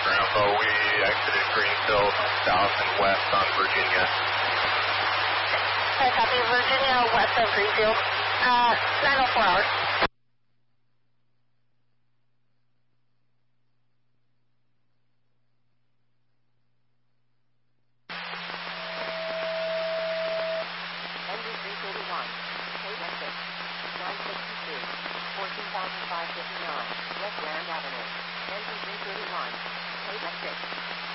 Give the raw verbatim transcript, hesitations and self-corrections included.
Bravo, we exited Greenfield, south and west on Virginia. I copy Virginia, west of Greenfield. Uh, nine oh four hours. Engine three thirty-one, Cape exit, nine sixty-two, fourteen thousand five hundred fifty-nine, West Grand Avenue. Engine three thirty-one, Cape exit.